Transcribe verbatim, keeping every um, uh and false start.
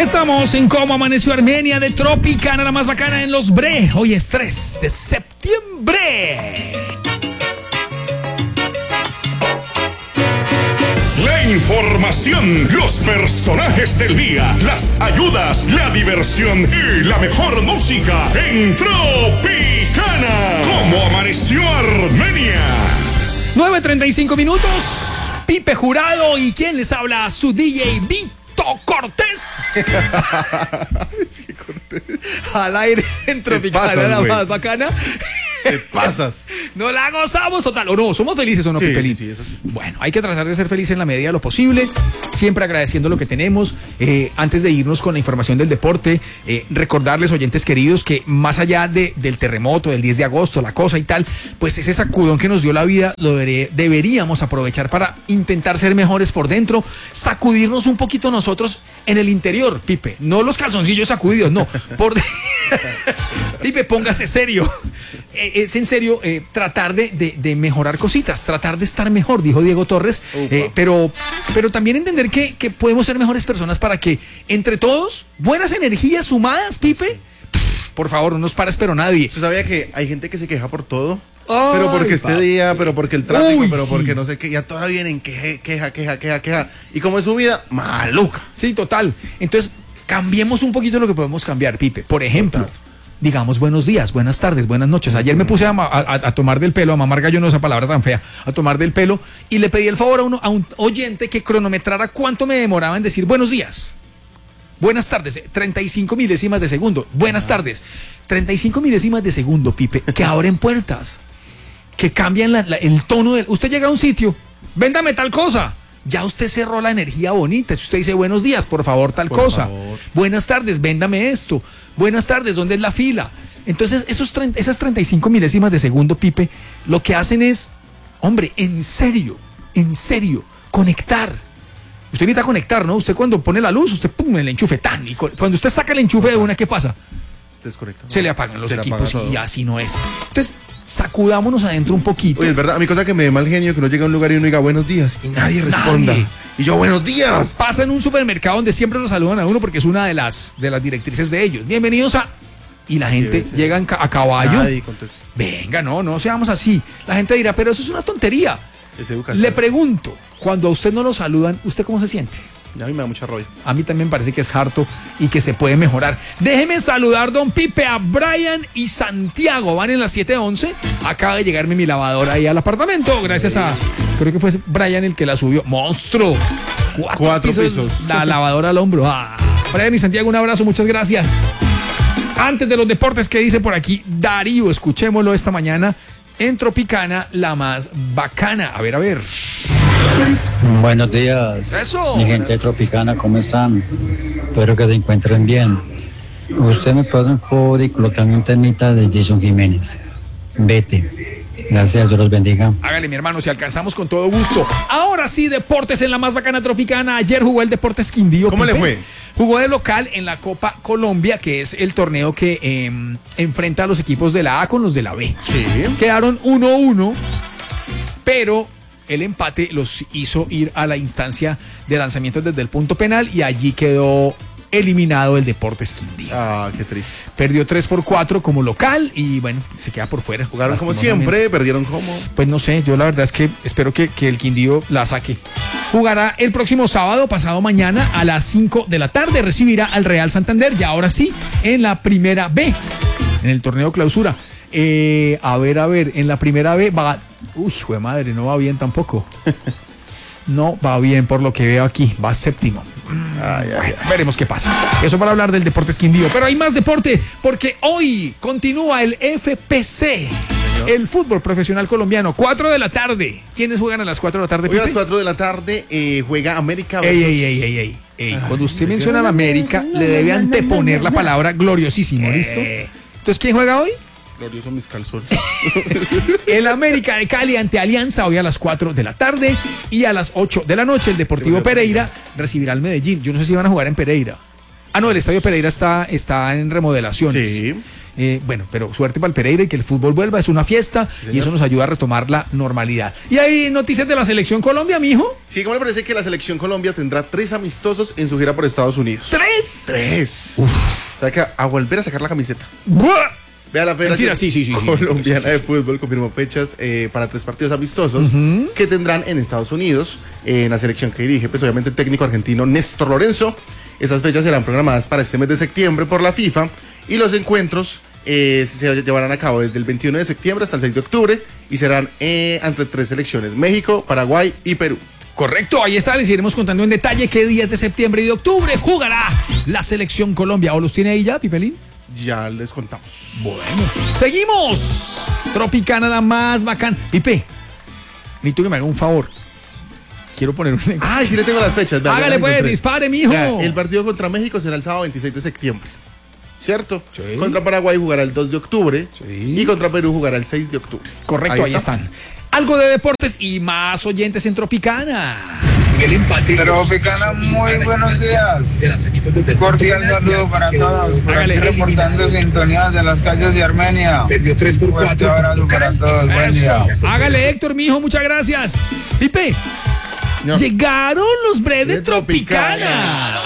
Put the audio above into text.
Estamos en Cómo Amaneció Armenia de Tropicana, la más bacana en Los Bre. Hoy es tres de septiembre. La información, los personajes del día, las ayudas, la diversión y la mejor música en Tropicana. Cómo Amaneció Armenia. nueve treinta y cinco minutos. Pipe Jurado y ¿quién les habla? Su D J Vito Cortés. Sí, Cortés. Al aire en Tropicana, pasas, la güey? más bacana. Te pasas. No la gozamos total, o no, somos felices o no, Sí, Pipelín. sí, sí, eso sí. Bueno, hay que tratar de ser felices en la medida de lo posible, siempre agradeciendo lo que tenemos. Eh, antes de irnos con la información del deporte, eh, recordarles, oyentes queridos, que más allá de, del terremoto del diez de agosto, la cosa y tal, pues ese sacudón que nos dio la vida lo deberé, deberíamos aprovechar para intentar ser mejores por dentro, sacudirnos un poquito nosotros en el interior, Pipe, no los calzoncillos sacudidos, no, por de... Pipe, póngase serio. Eh, es en serio eh, tratar de, de, de mejorar cositas, tratar de estar mejor, dijo Diego Torres, eh, pero, pero también entender que, que podemos ser mejores personas para que entre todos, buenas energías sumadas, Pipe, pff, por favor, no nos pares pero nadie. ¿Usted sabía que hay gente que se queja por todo? Ay, pero porque este papi. día, pero porque el tráfico, Uy, pero sí. porque no sé qué, y a toda hora vienen queja, queja, queja, queja, queja. Y como es su vida, maluca. Sí, total. Entonces, cambiemos un poquito lo que podemos cambiar, Pipe. Por ejemplo, Total. digamos buenos días, buenas tardes, buenas noches. Ayer me puse a, a, a tomar del pelo, a mamar gallo, no esa palabra tan fea, a tomar del pelo, y le pedí el favor a, uno, a un oyente que cronometrara cuánto me demoraba en decir buenos días. Buenas tardes, treinta y cinco milésimas de segundo. Buenas tardes, treinta y cinco milésimas de segundo, Pipe, que abren puertas, que cambian la, la, el tono del... Usted llega a un sitio, véndame tal cosa. Ya usted cerró la energía bonita. Si usted dice buenos días, por favor, tal Por cosa. favor. Buenas tardes, véndame esto. Buenas tardes, ¿dónde es la fila? Entonces, esos treinta, esas treinta y cinco milésimas de segundo, Pipe, lo que hacen es, hombre, en serio, en serio, conectar. Usted necesita conectar, ¿no? Usted cuando pone la luz, usted pum, el enchufe, tan. Y cuando usted saca el enchufe de una, ¿qué pasa? Desconectado. Se le apagan los Se le equipos apaga y todo. así no es. Entonces, sacudámonos adentro un poquito. Oye, es verdad, a mi cosa que me dé mal genio que uno llega a un lugar y uno diga buenos días y nadie responda. Nadie. Y yo, buenos días. Pasa en un supermercado donde siempre lo saludan a uno porque es una de las, de las directrices de ellos. Bienvenidos a... Y la gente debe ser. llega en ca- a caballo. Nadie contesta. Venga, no, no seamos así. La gente dirá, pero eso es una tontería. Es educación. Le pregunto, cuando a usted no lo saludan, ¿usted cómo se siente? A mí me da mucha rollo. A mí también me parece que es harto y que se puede mejorar. Déjeme saludar, don Pipe, a Brian y Santiago. Van en las siete once. Acaba de llegarme mi lavadora ahí al apartamento. Gracias a, creo que fue Brian el que la subió. ¡Monstruo! Cuatro, Cuatro pisos, pisos. La lavadora al hombro. Ah, Brian y Santiago, un abrazo, muchas gracias. Antes de los deportes, ¿qué dice por aquí Darío? Escuchémoslo esta mañana en Tropicana, la más bacana. A ver, a ver. Buenos días, Eso. mi gente tropicana, ¿cómo están? Espero que se encuentren bien. Usted me puede un favor y colocarme un temita de Jason Jiménez. Vete. Gracias, Dios los bendiga. Hágale, mi hermano, si alcanzamos con todo gusto. Ahora sí, deportes en la más bacana Tropicana. Ayer jugó el Deportes Quindío. ¿Cómo le fue? Jugó de local en la Copa Colombia, que es el torneo que eh, enfrenta a los equipos de la A con los de la B. Sí. Quedaron uno uno, pero el empate los hizo ir a la instancia de lanzamientos desde el punto penal y allí quedó eliminado el Deportes Quindío. Ah, qué triste. Perdió tres por cuatro como local y bueno, se queda por fuera. Jugaron como lastimosamente. siempre, perdieron como. Pues no sé, yo la verdad es que espero que, que el Quindío la saque. Jugará el próximo sábado, pasado mañana, a las cinco de la tarde. Recibirá al Real Santander, y ahora sí, en la primera B, en el torneo clausura. Eh, a ver, a ver, en la primera B va... Uy, hijo de madre, no va bien tampoco. No va bien por lo que veo aquí, va séptimo. Ay, ay, Bueno, veremos qué pasa. Eso para hablar del Deportes Quindío. Pero hay más deporte, porque hoy continúa el F P C, el fútbol profesional colombiano. cuatro de la tarde. ¿Quiénes juegan a las cuatro de la tarde, Hoy a las Pipe? cuatro de la tarde eh, juega América. Ey, versus- ey, ey, ey, ey, ey. Cuando usted menciona a la América, le debe anteponer la palabra gloriosísimo, ¿listo? Entonces, ¿quién juega hoy? Glorioso mis calzones. El América de Cali ante Alianza hoy a las cuatro de la tarde, y a las ocho de la noche el Deportivo Pereira recibirá al Medellín. Yo no sé si van a jugar en Pereira. Ah, no, el Estadio Pereira está, está en remodelaciones. Sí. Eh, bueno, pero suerte para el Pereira y que el fútbol vuelva, es una fiesta Sí, y eso nos ayuda a retomar la normalidad. ¿Y hay noticias de la selección Colombia, mijo? Sí, ¿cómo le parece que la selección Colombia tendrá tres amistosos en su gira por Estados Unidos? ¡Tres! Tres. O sea que a volver a sacar la camiseta. ¡Buah! Vea, la Federación Mentira, sí, sí, sí, sí. Colombiana de Fútbol confirmó fechas eh, para tres partidos amistosos uh-huh. que tendrán en Estados Unidos, eh, en la selección que dirige, pues obviamente el técnico argentino Néstor Lorenzo. Esas fechas serán programadas para este mes de septiembre por la FIFA y los encuentros eh, se llevarán a cabo desde el veintiuno de septiembre hasta el seis de octubre y serán eh, entre tres selecciones, México, Paraguay y Perú. Correcto, ahí está, les iremos contando en detalle qué días de septiembre y de octubre jugará la selección Colombia. ¿O los tiene ahí ya, Pipelín? Ya les contamos. Bueno, seguimos. Tropicana, la más bacán. Pipe, necesito que me haga un favor. Quiero poner un... Ah, sí le tengo las fechas. Vea, hágale pues, dispare, mijo. Ya, el partido contra México será el sábado veintiséis de septiembre. ¿Cierto? Sí. Contra Paraguay jugará el dos de octubre. Sí. Y contra Perú jugará el seis de octubre. Correcto, ahí, ahí están. Algo de deportes y más oyentes en Tropicana. El empate. Tropicana, muy buenos días. Cordial saludo para todos. Por aquí reportando sintonías de las calles de Armenia. Perdió tres por cuatro. Un abrazo para todos. Buen día. Hágale, Héctor, mijo, muchas gracias. Pipe, no. Llegaron los breves de Tropicana. Tropicana.